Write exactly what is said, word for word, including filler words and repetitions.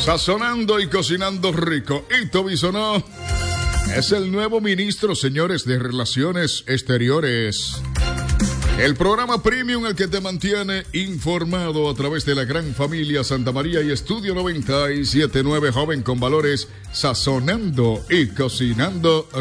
Sazonando y cocinando rico. Ito Bisonó es el nuevo ministro, señores, de Relaciones Exteriores. El programa Premium, el que te mantiene informado a través de la gran familia Santa María y Estudio noventa y siete punto nueve, joven con valores, sazonando y cocinando